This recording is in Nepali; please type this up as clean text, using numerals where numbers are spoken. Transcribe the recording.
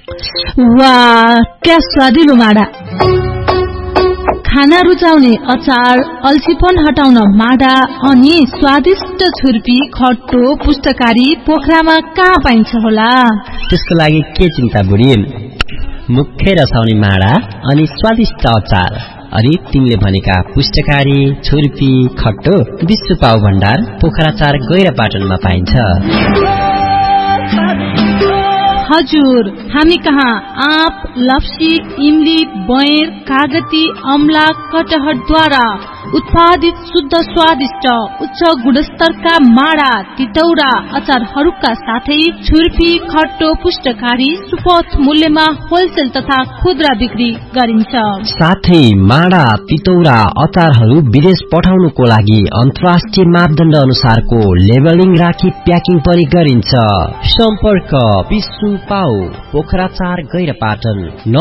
वाह, क्या स्वादिलो माडा। खाना रुचाउने अचार, अल्छीपन हटाउन माडा अनि स्वादिष्ट छुर्पी, खट्टो, पुष्टकारी पोखरामा कहाँ पाइन्छ होला? त्यसको लागि के चिन्ता बुढी, मुखै रसाउने माडा अनि स्वादिष्ट अचार। अरे तिमीले भनेका पुष्टकारी, छुर्पी, खट्टो विश्व पाउ भण्डार पोखरा 4 गैरापाटनमा पाइन्छ। हजुर, हामी कहाँ आँप, लप्सी, इमली, बयर, कागती, अमला, कटहरद्वारा उत्पादित शुद्ध स्वादिष्ट उच्च गुणस्तरका माडा, तितौरा, अचारहरूका साथै छुर्पी, खट्टो, पुष्टकारी सुपथ मूल्यमा होलसेल तथा खुद्रा बिक्री गरिन्छ। साथै माडा, तितौरा, अचारहरू विदेश पठाउनुको लागि अन्तर्राष्ट्रिय मापदण्ड अनुसारको लेबलिङ राखी प्याकिङ पनि गरिन्छ। सम्पर्क विश्व पाउ पोखरा 4 गैरापाटन